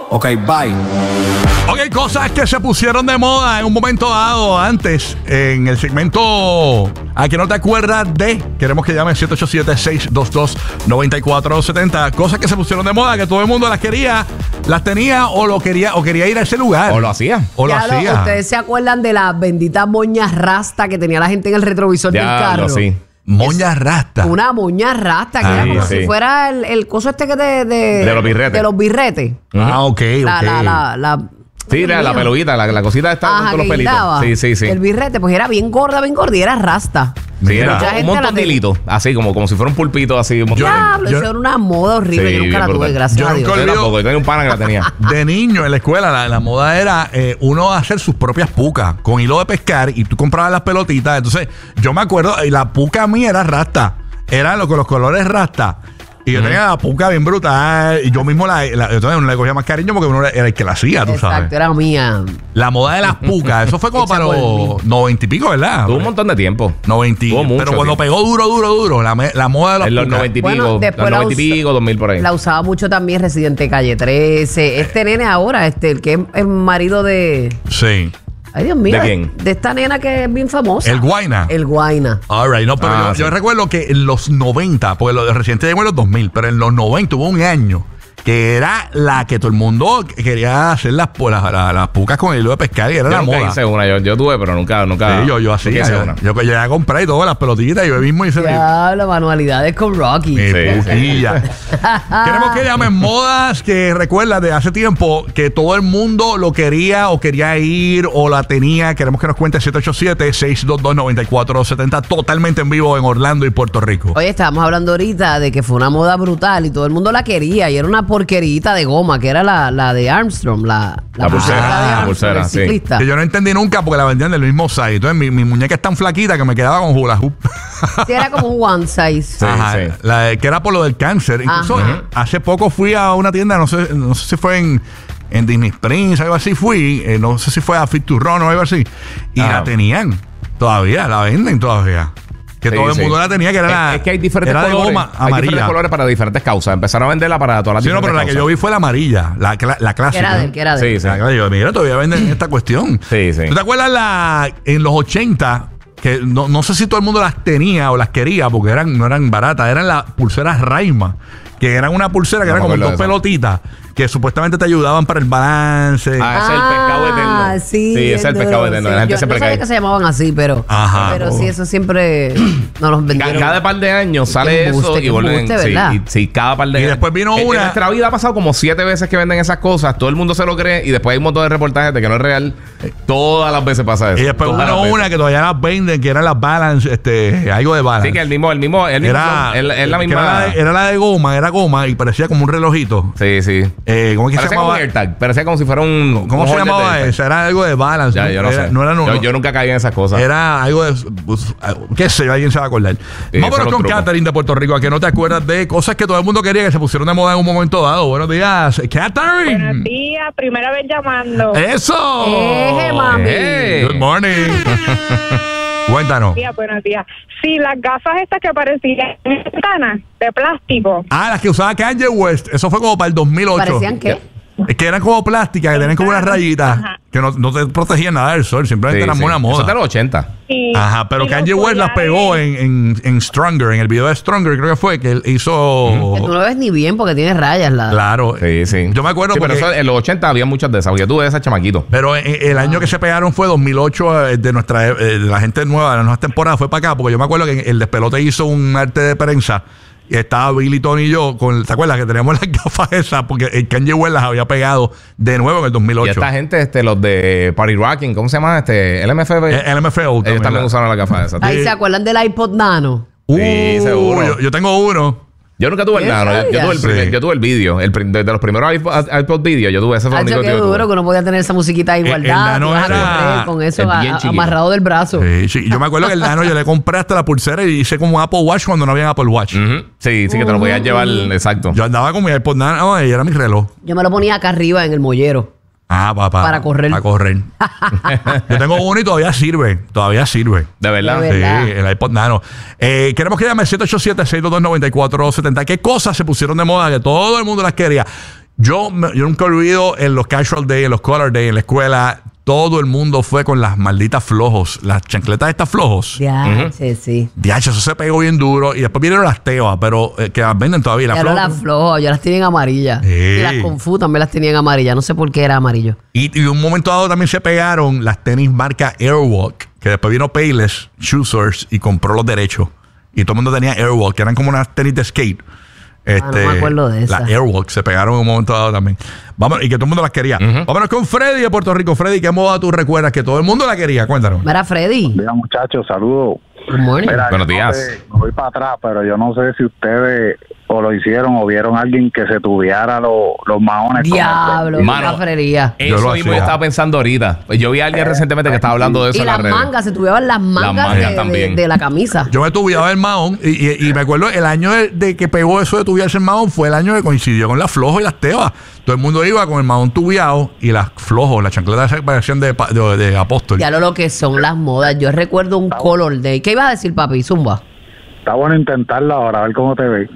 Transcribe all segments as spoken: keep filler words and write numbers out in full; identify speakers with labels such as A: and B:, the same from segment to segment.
A: Ok, bye.
B: Ok, cosas que se pusieron de moda en un momento dado antes en el segmento ¿A que no te acuerdas de? Queremos que llamen siete ocho siete, seis dos dos, nueve cuatro siete cero. Cosas que se pusieron de moda, que todo el mundo las quería, las tenía o lo quería o quería ir a ese lugar.
C: O lo hacía.
B: O lo
D: Ya
B: hacía.
D: lo- ¿Ustedes se acuerdan de las benditas moñas rasta que tenía la gente en el retrovisor del
C: Ya
D: carro?
C: lo sí.
B: Moña rasta.
D: Una moña rasta, que
B: Ah,
D: era como
C: sí.
D: si fuera el, el coso este que de, de,
C: De los birretes.
D: De los birretes.
B: Ah, ok,
D: La,
B: ok.
D: la, la, la,
C: Sí, la, la peluita, la, la cosita esta con
D: Ajá,
C: todos los
D: que
C: pelitos.
D: guindaba.
C: Sí, sí, sí.
D: El birrete, pues era bien gorda, bien gorda y era rasta.
C: Sí,
B: Mira.
C: era
D: Mucha
C: un
D: gente
C: montón
D: la
C: de
D: tenía.
C: hilitos, así como, como si fuera un pulpito así. Un montón de-
D: Diablo,
B: yo-
D: eso era una moda horrible.
C: Sí,
D: yo nunca
C: bien
D: la tuve,
C: brutal.
D: gracias
B: Yo
D: a Dios.
B: nunca
C: Yo
B: olvido-
C: tampoco, yo tenía un pana que la tenía.
B: De niño en la escuela la, la moda era eh, uno hacer sus propias pucas con hilo de pescar y tú comprabas las pelotitas. Entonces yo me acuerdo, y la puca mía era rasta. Era lo, con los colores rasta. Y yo tenía la puca bien brutal. Y yo mismo la, la, entonces uno le cogía más cariño porque uno era el que la hacía, tú sabes.
D: Exacto, era mía.
B: La moda de las pucas, eso fue como
D: Hecha
B: para
D: por
B: los noventa y pico, ¿verdad?
C: Tuvo un montón de tiempo.
B: noventa.
C: Tuvo mucho
B: Pero cuando
C: tiempo.
B: pegó duro, duro, duro, la, me- la moda de las
C: En los
B: pucas.
C: noventa y
D: Bueno,
C: pico,
D: después
C: los
D: la
C: noventa y
D: usa-
C: pico, dos mil por ahí.
D: La usaba mucho también Residente Calle trece. Este nene ahora, este, el que es el marido de...
B: Sí.
D: Ay, Dios mío.
C: ¿De quién?
D: De esta nena que es bien famosa.
B: El Guayna.
D: El Guayna.
B: All right, no, pero
C: Ah,
B: yo,
C: sí.
B: yo recuerdo que en los noventa, porque lo de Residente llegó en los dos mil, pero en los noventa hubo un año que era la que todo el mundo quería hacer las, las, las, las pucas con el hilo de pescar y era
C: Yo
B: la
C: nunca
B: moda.
C: hice una, yo, yo tuve, pero nunca, nunca.
B: Sí, yo, yo hacía.
C: nunca hice
B: Yo,
C: una.
B: yo, yo llegué a comprar y todas las pelotitas y yo mismo hice mi-
D: Diablo, manualidades con Rocky.
B: mi
C: Sí,
B: puquilla. Queremos que llamen modas que recuerdas de hace tiempo que todo el mundo lo quería o quería ir o la tenía. Queremos que nos cuente siete ocho siete, seis dos dos, nueve cuatro siete cero, totalmente en vivo en Orlando y Puerto Rico.
D: Oye, estábamos hablando ahorita de que fue una moda brutal y todo el mundo la quería y era una porquerita de goma, que era la, la de Armstrong, la,
C: La pulsera,
D: de
C: la
D: Armstrong,
C: pulsera,
D: el
C: sí.
D: ciclista.
B: Que yo no entendí nunca porque la vendían del mismo size. Entonces mi, mi muñeca es tan flaquita que me quedaba con hula hoop.
D: Sí, era como un one size.
C: Sí,
B: Ajá,
C: sí.
B: la de- que era por lo del cáncer. Incluso
D: Ajá.
B: hace poco fui a una tienda, no sé, no sé si fue en, en Disney Springs, algo así fui, eh, no sé si fue a Fit to Run o algo así. Y
C: Ah.
B: la tenían todavía, la venden todavía. Que
C: Sí,
B: todo el
C: sí.
B: mundo la tenía, que era
C: Es,
B: la,
C: es que hay diferentes
B: era de
C: colores.
B: goma
C: Hay diferentes
B: amarilla.
C: colores para diferentes causas. Empezaron a venderla para todas las
B: Sí, no, pero
C: diferentes
B: la que yo
C: causas.
B: vi fue la amarilla, la, cla- la
D: Que
B: clásica.
D: era de él, que era de él.
C: Sí, sí.
B: La clásica. Yo, mira, todavía venden esta cuestión.
C: Sí, sí.
B: ¿Tú te acuerdas la, en los ochenta? Que no, no sé si todo el mundo las tenía o las quería porque eran, no eran baratas, eran las pulseras Raima, que eran una pulsera que
C: No
B: eran
C: me
B: como
C: acuerdo
B: dos
C: de eso.
B: pelotitas que supuestamente te ayudaban para el balance.
C: Ah, ese es el pescado eterno.
D: Ah, sí.
C: Sí, ese es el
D: duro,
C: pescado eterno.
D: sí.
C: La gente
D: Yo
C: siempre
D: no sabía
C: cae.
D: que se llamaban así, pero,
B: Ajá.
D: pero
B: Oh.
D: sí, eso siempre nos los
C: Ca-
D: vendieron.
C: Cada par de años sale
D: Qué embuste,
C: eso y
D: qué
C: vuelven.
D: embuste,
C: Sí,
D: ¿verdad?
C: y, sí, cada par de
B: Y
C: años.
B: después vino
C: En-
B: una-
C: En nuestra vida ha pasado como siete veces que venden esas cosas. Todo el mundo se lo cree y después hay un montón de reportajes de que no es real. Todas las veces pasa eso.
B: Y después
C: Todas
B: vino
C: las veces.
B: una que todavía las venden, que eran las balance, este, algo de balance.
C: Sí, que el mismo, el mismo, el mismo
B: era,
C: son- es, es la
B: que
C: misma.
B: Era la, de, era la de goma, era goma y parecía como un relojito.
C: Sí, sí.
B: Eh, ¿Cómo es que se
C: Parecía como un
B: llamaba?
C: AirTag. Parecía como si fuera un.
B: ¿Cómo
C: un
B: se
C: holder
B: llamaba
C: de AirTag.
B: eso? Era algo de balance.
C: Ya, yo no
B: era,
C: sé.
B: No era, no,
C: yo,
B: no.
C: yo nunca caí en esas cosas.
B: Era algo de. pues, qué sé yo, alguien se va a acordar.
C: Sí,
B: Vámonos
C: esos
B: con
C: son los
B: Catherine de Puerto Rico, a que no te acuerdas de cosas que todo el mundo quería que se pusieron de moda en un momento dado. Buenos días, Catherine.
E: Buenos días, primera vez llamando.
B: ¡Eso!
D: Eje, mami.
C: Hey.
B: Good morning. Cuéntanos.
E: Buenos días, buenos días. Sí, las gafas estas que parecían ventanas de plástico.
B: Ah, las que usaba Kanye West. Eso fue como para el dos mil ocho.
D: ¿Parecían qué?
B: Es que eran como plásticas, que tenían como unas rayitas
E: Ajá.
B: que no, no te protegían nada del sol, simplemente
C: Sí,
B: eran
C: sí.
B: una
C: Eso es de
B: moda.
C: los ochenta.
E: Y,
B: Ajá, pero
E: y
B: Kanye
E: los
B: West las pegó
E: collares.
B: en, en, en Stronger, en el video de Stronger, creo que fue, que él hizo.
D: Que tú no ves ni bien porque tiene rayas. La...
B: Claro.
C: Sí, sí.
B: Yo me acuerdo
C: Sí, pero
B: porque-
C: eso, en los ochenta había muchas de esas, porque yo tuve esas chamaquitos.
B: Pero eh, el año que se pegaron fue dos mil ocho, eh, de nuestra eh, de la gente nueva, de las nuevas temporadas, fue para acá, porque yo me acuerdo que el Despelote hizo un arte de prensa y estaba Billy, Tony y yo, con, ¿te acuerdas? Que teníamos las gafas esas, porque el Kanye West las había pegado de nuevo en el dos mil
C: Y
B: ocho.
C: esta gente, este, los de Party Rocking, ¿cómo se llama? Este, L M F B.
B: Eh, el M F O
C: Ellos también
B: ¿verdad?
C: usaron las gafas esas.
D: Ahí se acuerdan del iPod Nano.
B: Uh,
C: Sí, seguro.
B: Yo, yo tengo uno.
C: Yo nunca tuve el
D: ¿Qué
C: nano. Yo, yo
D: sabías?
C: tuve el primer,
B: Sí.
C: yo tuve el vídeo. El, prim- de, de los primeros iPod, iPod video, yo tuve ese. Fue el
D: Hacho,
C: único
D: qué
C: que yo tuve.
D: duro que uno podía tener esa musiquita ahí
B: El- el
D: guardada.
B: Nano
D: te ibas a
B: era-
D: correr con eso
C: es
D: a-
C: bien
D: a-
C: chiquito.
D: amarrado del brazo.
B: Sí, sí. Yo me acuerdo que el nano yo le compré hasta la pulsera y hice como Apple Watch cuando no había Apple Watch.
C: Ujú. Sí, sí, que te lo podías llevar. Exacto.
B: Yo andaba con mi iPod Nano y era mi reloj.
D: Yo me lo ponía acá arriba en el mollero.
B: Ah, papá.
D: Para correr.
B: Para correr. Yo tengo uno y todavía sirve. Todavía sirve.
C: De verdad.
D: De verdad.
B: Sí, el iPod Nano. Eh, queremos que llame siete ocho siete, seis dos dos, nueve cuatro siete cero. ¿Qué cosas se pusieron de moda que todo el mundo las quería? Yo, me- yo nunca olvido en los casual day, en los color day, en la escuela, todo el mundo fue con las malditas flojos, las chancletas estas flojos.
D: Ya, sí, sí.
B: Diacho, eso se pegó bien duro. Y después vinieron las tebas, pero eh, que las venden todavía. Las
D: Ya no
B: flojos.
D: las flojo, yo las tenía en amarilla.
B: Sí.
D: Y las Confu también las tenía en amarilla. No sé por qué era amarillo.
B: Y, y un momento dado también se pegaron las tenis marca Airwalk, que después vino Payless Shoe Source y compró los derechos. Y todo el mundo tenía Airwalk, que eran como unas tenis de skate. Este,
D: Ah, no me acuerdo de esas.
B: Las Airwalk se pegaron en un momento dado también. Vamos, y que todo el mundo las quería. Vámonos con Freddy de Puerto Rico. Freddy, ¿qué moda tú recuerdas que todo el mundo la quería? Cuéntanos.
D: Mira, Freddy.
A: Mira, muchachos, saludos.
D: Good morning.
A: Mira,
C: Buenos
A: yo no
C: días.
A: sé, me voy para atrás, pero yo no sé si ustedes o lo hicieron o vieron a alguien que se tuviera los, los maones. con
D: Diablo,
A: el-
C: Mano.
D: una cafrería.
B: Yo
C: Eso
B: lo
C: mismo yo
B: hacía.
C: estaba pensando ahorita. Pues yo vi a alguien recientemente que estaba hablando de eso
D: Y
C: en
D: las
C: las redes.
D: mangas, se tuviesen las mangas,
C: mangas
D: de, de-
C: también.
D: de la camisa.
B: Yo me tubiaba el mahón y, y- y me acuerdo el año de, de que pegó eso de tubiarse el mahón fue el año que coincidió con las flojos y las tebas. Todo el mundo iba con el mahón tubiado y las flojos, las chancletas esas que parecían de, pa- de, de apóstol.
D: Ya lo, lo que son las modas. Yo recuerdo un color day. ¿Qué ibas a decir, papi? Zumba.
A: Está bueno intentarla ahora, a ver cómo te ve.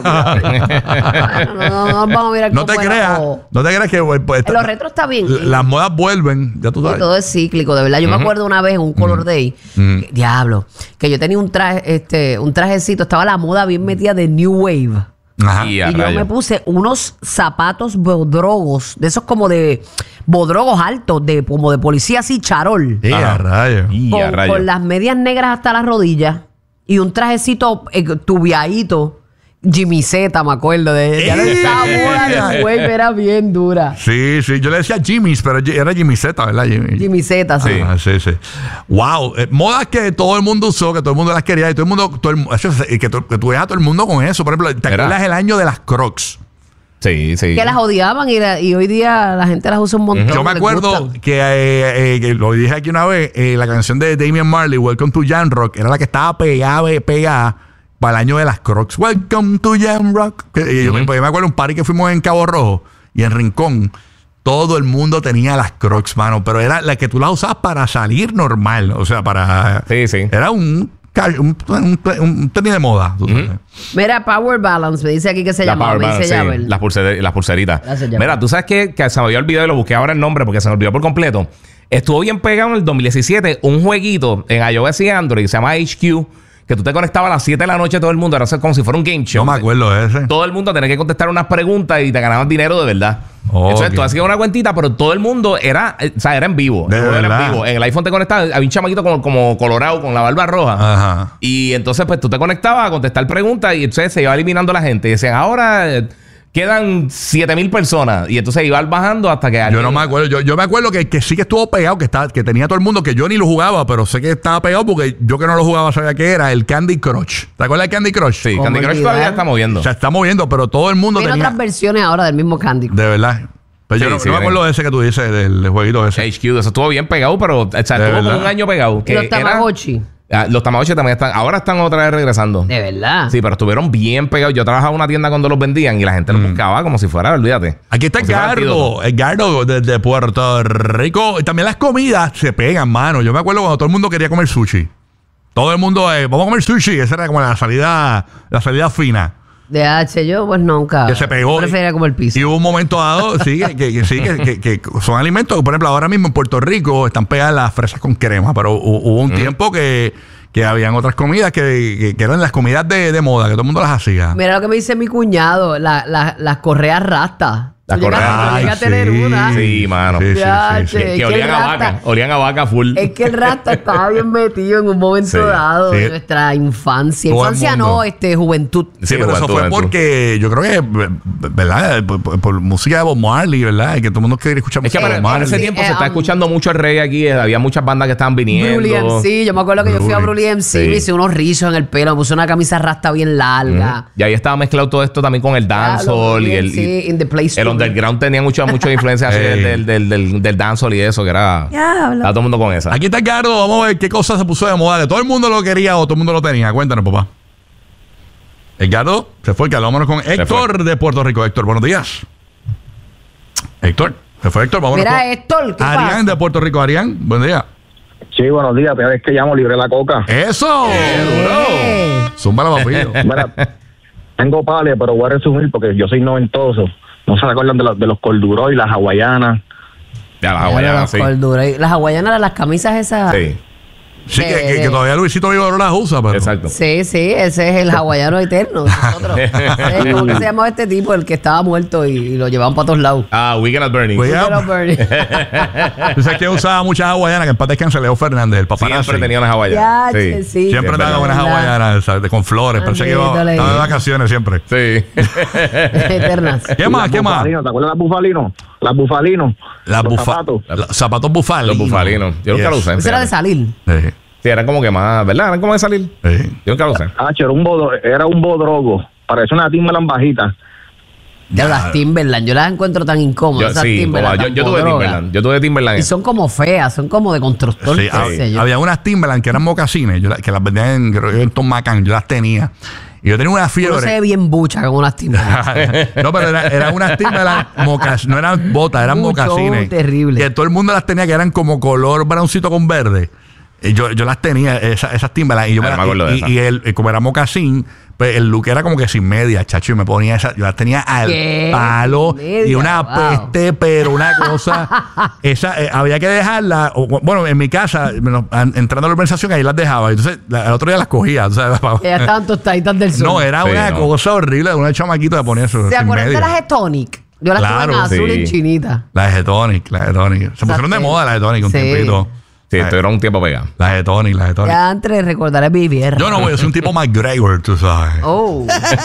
D: no, no, no, no, vamos a mirar
B: No te
D: cómo era
B: creas,
D: todo.
B: no te creas que pues, pues,
D: En los retros está bien.
B: l- las modas vuelven, ya tú
D: Y
B: sabes.
D: todo es cíclico, de verdad. Yo me acuerdo una vez en un Color Day,
B: Ujú.
D: que- diablo, que yo tenía un traje, este, un trajecito, estaba la moda bien metida de New Wave.
B: Ajá.
C: Y a
D: Y yo
C: rayo.
D: me puse unos zapatos bodrogos, de esos como de bodrogos altos, de como de policía así, charol.
B: Sí, a
C: Ajá.
B: rayos.
C: Y a
D: Con,
C: rayo.
D: con las medias negras hasta las rodillas y un trajecito eh, tubiadito. Jimmy Z, me acuerdo de ya
B: ¡Eh!
D: esa moda de New Wave era bien dura.
B: Sí, sí, yo le decía Jimmy's, pero era Jimmy Z, ¿verdad? Jimmy,
D: Jimmy Z, sí.
B: Ah, sí, sí. Wow, eh, modas que todo el mundo usó, que todo el mundo las quería y todo el mundo, todo el, eso es, y que, tú- que tú veas a todo el mundo con eso. Por ejemplo, ¿te
C: Era.
B: acuerdas el año de las Crocs?
C: Sí, sí.
D: Que las odiaban y, la- y hoy día la gente las usa un montón.
B: Yo me
D: les
B: acuerdo
D: gusta.
B: que, eh, eh, que lo dije aquí una vez, eh, la canción de Damian Marley, Welcome to Jam Rock, era la que estaba pegada, pegada para el año de las Crocs. Welcome to Jam Rock. Que, y yo, pues, yo me acuerdo un party que fuimos en Cabo Rojo y en Rincón. Todo el mundo tenía las Crocs, mano, pero era la que tú las usabas para salir normal, o sea, para...
C: Sí, sí.
B: Era un, ca- un, un, un tenis de moda. tú sabes.
D: Mira, Power Balance, me dice aquí que se
C: La
D: llama.
C: Power
D: Me
C: Balance,
D: dice
C: sí,
D: Yabel.
C: las, pulser- las pulseritas.
D: Gracias, Yabel.
C: Mira, tú sabes que, que se me había olvidado y lo busqué ahora el nombre porque se me olvidó por completo. Estuvo bien pegado en el dos mil diecisiete un jueguito en iOS y Android que se llama H Q, que tú te conectabas a las siete de la noche todo el mundo. Era como si fuera un game show.
B: No me acuerdo de ese.
C: Todo el mundo tenía que contestar unas preguntas y te ganaban dinero de verdad.
B: Oh,
C: Entonces
B: ok.
C: tú hacías una cuentita, pero todo el mundo era, eh, o sea, era en vivo.
B: De
C: El juego era
B: verdad.
C: en vivo. En el iPhone te conectabas, había un chamaquito como, como colorado con la barba roja.
B: Ajá.
C: Y entonces, pues tú te conectabas a contestar preguntas y entonces se iba eliminando la gente. Y decían, ahora eh, quedan siete mil personas. Y entonces iba bajando hasta que
B: Yo
C: alguien-
B: no me acuerdo. Yo, yo me acuerdo que, que sí que estuvo pegado, que, estaba, que tenía todo el mundo, que yo ni lo jugaba, pero sé que estaba pegado porque yo que no lo jugaba sabía que era el Candy Crush. ¿Te acuerdas del Candy Crush?
C: Sí,
D: ¿Cómo
C: Candy Crush
D: olvidar?
C: todavía está moviendo.
B: Se está moviendo, pero todo el mundo
D: Tiene
B: tenía.
D: otras versiones ahora del mismo Candy.
B: De verdad. Pero
C: Sí,
B: yo no,
C: sí,
B: no me acuerdo
C: vienen.
B: de ese que tú dices, del, del jueguito ese.
C: H Q, eso estuvo bien pegado, pero o sea, estuvo
B: verdad.
C: como un año pegado.
D: Y
C: Que
D: los
C: era-
D: Tamagotchi.
C: Ah, los Tamagotchi también están, ahora están otra vez regresando.
D: De verdad.
C: Sí, pero estuvieron bien pegados. Yo trabajaba en una tienda cuando los vendían y la gente los buscaba como si fuera, olvídate.
B: Aquí está
C: Como si fuera
B: Edgardo,
C: antídoto.
B: Edgardo desde Puerto Rico. Y también las comidas se pegan, mano. Yo me acuerdo cuando todo el mundo quería comer sushi. Todo el mundo, eh, vamos a comer sushi. Esa era como la salida, la salida fina.
D: De H, yo pues nunca.
B: Que se pegó.
D: Prefería como el piso.
B: Y hubo un momento dado, sí, que, que- que sí, que, que- que son alimentos. Por ejemplo, ahora mismo en Puerto Rico están pegadas las fresas con crema, pero hu- hubo un tiempo que, que habían otras comidas que, que- que eran las comidas de, de moda, que todo el mundo las hacía.
D: Mira lo que me dice mi cuñado, la, la- las correas rastas.
C: Las
D: Tú llegas-
C: correas-
D: tú llegas a tener
B: sí.
D: una.
C: Sí, mano.
B: Sí, sí,
D: Ya,
B: sí, sí.
D: che.
C: Que,
D: Es
C: que
D: que
C: olían
D: el
C: a
D: rata-
C: vaca. Olían a vaca full.
D: Es que el rasta estaba bien metido en un momento
C: Sí,
D: dado
B: sí.
D: de nuestra infancia.
B: Todo el
D: Infancia
B: mundo.
D: no, este, juventud.
B: Sí,
C: Sí,
B: pero eso
C: juventud,
B: fue
C: juventud.
B: porque yo creo que, ¿verdad? Por, por- por música de Bob Marley, ¿verdad? Y que todo el mundo quiere escuchar
C: Es que
B: música de
C: para,
B: Bob
C: para
B: Marley.
C: ese tiempo
D: Eh,
C: se está
D: um,
C: escuchando mucho el reggae aquí. eh, Había muchas bandas que estaban viniendo.
D: Brully M C, yo me acuerdo que yo fui a
B: Brully.
D: Brully M C,
C: Sí.
D: me hice unos rizos en el pelo, me puse una camisa rasta bien larga.
C: Y ahí estaba mezclado todo esto también con el dancehall y el,
D: sí,
C: y
D: in the place
C: el
D: to be.
C: underground tenía mucha, mucha influencia así
B: Ey.
C: del, del, del, del dancehall y eso, que era...
D: Ya, habla.
C: Estaba todo el mundo con esa.
B: Aquí está Edgardo, vamos a ver qué cosa se puso de moda. Que todo el mundo lo quería o todo el mundo lo tenía. Cuéntanos, papá. Edgardo, se fue Edgardo. Vámonos con Héctor de Puerto Rico. Héctor, buenos días. Héctor, se fue Héctor. Vámonos
D: Mira,
B: con
D: Héctor, ¿qué
B: Arián
D: pasa?
B: de Puerto Rico. Arián, buen día.
A: Sí, buenos días. Te vez que llamo libre la coca.
B: ¡Eso!
D: Eh,
B: Zúmbala, papillo.
A: Mira, tengo palia, pero voy a resumir porque yo soy noventoso.
F: no se acuerdan de los, de los corduroy, las hawaianas.
C: Ya, las
D: Ya,
C: hawaianas,
D: los
C: sí.
D: corduroy. Las hawaianas eran las camisas esas.
C: Sí,
B: Sí,
D: De-
B: que, que-
D: de-
B: que todavía Luisito Vivo no las usa, pero.
C: exacto.
D: Sí, sí, ese es el hawaiano eterno. Nosotros. Ese, ¿cómo que se llamaba este tipo? El que estaba muerto y, y lo llevaban para todos lados.
C: Ah, Weekend at Bernie's.
B: Pues ya-
D: Pero Bernie.
B: Tú sabes que usaba muchas hawaianas, que en paz descanse Leo Fernández, el paparazzi.
C: Siempre tenía unas hawaianas.
D: Ya, che, sí.
B: Siempre
C: es
B: andaba con unas
D: verdad.
B: hawaianas, ¿sabes? De- con flores. Parece que iba,
D: Ándale.
B: estaba de vacaciones siempre.
C: Sí.
D: Eternas.
B: ¿Qué más?
F: Las
B: ¿Qué más?
F: bufalinos, ¿te acuerdas de las bufalinos? Las bufalinos.
B: Las
F: los
B: bufa-
F: zapatos.
B: la- zapatos bufalinos.
C: Los bufalinos. Yo nunca
B: Yes.
C: lo usé.
D: Eso era de salir.
B: Sí,
C: Sí, eran como que más, ¿verdad? Eran como de salir.
B: sí.
C: Yo nunca lo usé.
F: Ah, era un bodo, era un bodrogo. Parecía una Timberland bajita.
D: Ya las Timberland, yo las encuentro tan incómodas.
C: Yo,
D: esas
C: sí,
D: Timberland,
C: como- yo,
D: tan
C: yo tuve
D: podrogas.
C: Timberland. Yo tuve Timberland.
D: Y son como feas, son como de constructor.
B: Sí,
D: qué
B: hab-
D: sé yo.
B: había unas Timberland que eran mocasines, yo la- que las vendían en, creo que en Tomacán, yo las tenía. Y yo tenía una
D: Uno se ve
B: fiebre.
D: bien bucha con unas Timberland.
B: No, pero era- eran unas Timberland mocas, no eran botas, eran
D: Mucho,
B: mocasines.
D: terrible.
B: Que todo el mundo las tenía, que eran como color browncito con verde. Y yo, yo las tenía, esa- esas Timberland. Y yo
C: Ah,
B: me
C: no
B: las-
C: me acuerdo de
B: y,
C: esa.
B: y el, y como era mocasín, pues el look era como que sin media, chacho. Y me ponía esas, yo las tenía al
D: ¿Qué?
B: palo.
D: Media,
B: Y una
D: wow.
B: peste, pero una cosa. esa eh, había que dejarla. o, bueno, en mi casa, bueno, an- entrando a la urbanización, ahí las dejaba. Entonces, la- el otro día las cogía. O sea,
D: Que ya estaban tostaditas del sol.
B: no, era
C: Sí,
B: una
C: no.
B: cosa horrible de una chamaquita de poner eso.
D: ¿Se
B: sin
D: acuerdan de
B: media.
D: las Getonic? Yo las
B: Claro,
D: tuve en azul
C: sí.
D: y chinita.
B: La Getonic, la Getonic. Se pusieron de
D: Exacto.
B: moda la Getonic un
D: Sí.
B: tiempito.
C: Sí,
B: La-
C: estuvieron un tiempo pegados.
B: La Getonic, la Getonic.
D: Ya antes recordaré mi vieja.
B: Yo no voy, yo soy un tipo McGregor, tú sabes.
D: Oh.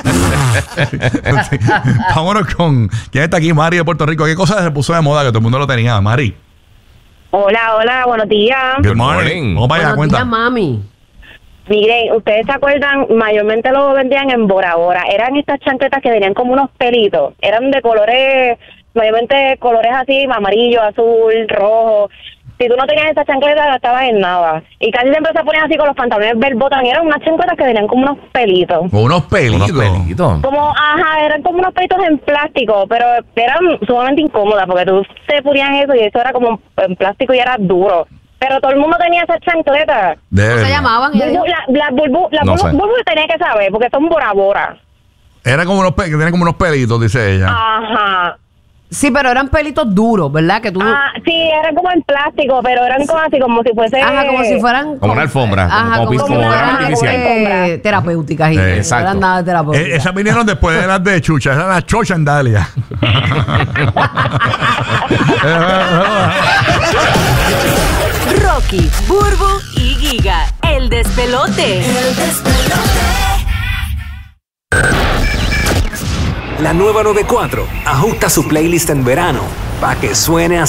B: Sí. Vámonos con. ¿Quién está aquí? Mari de Puerto Rico. ¿Qué cosa se puso de moda que todo el mundo lo tenía? Mari.
E: Hola, hola, buenos días.
B: Good
C: Good
B: morning.
C: morning.
B: Vamos para allá,
D: Buenos
B: cuenta.
D: días, mami.
E: Miren, ustedes se acuerdan, mayormente lo vendían en Bora Bora. Eran estas chancletas que tenían como unos pelitos. Eran de colores, mayormente colores así, amarillo, azul, rojo. Si tú no tenías esa chancleta, gastabas en nada. Y casi siempre se ponían así con los pantalones bell bottom. Eran unas chancletas que tenían como unos pelitos.
B: Con unos pelitos.
C: Unos pelitos.
E: Como, ajá, eran como unos pelitos en plástico, pero eran sumamente incómodas porque tú te ponías eso y eso era como en plástico y era duro. Pero todo el mundo tenía esas chancletas.
B: De
D: ¿Cómo se
B: verdad.
D: llamaban? Ella dijo.
E: Bulbu, la, la Bulbu, la
C: No
E: Bulbu,
C: sé.
E: Bulbu tenía que saber porque son Bora Bora.
B: Era como unos pe- que tenía como unos pelitos, dice ella.
E: Ajá.
D: Sí, pero eran pelitos duros, ¿verdad? Que tú.
E: Ah, sí, eran como en plástico, pero eran como así, como si fuese...
D: Ajá, como si fueran.
C: Como una alfombra, como-
D: Ajá,
C: como
D: como,
C: pis-
D: si
E: como
D: fueran,
E: grama artificial.
D: eh, terapéuticas. Y
B: Eh,
D: no
C: exacto.
D: eran nada terapéuticas.
B: Eh, esas vinieron después de las de Chucha, esas eran las Chocha en Dalia.
G: Rocky, Burbu y Giga, el despelote. El despelote.
H: La nueva noventa y cuatro ajusta su playlist en verano para que suene así.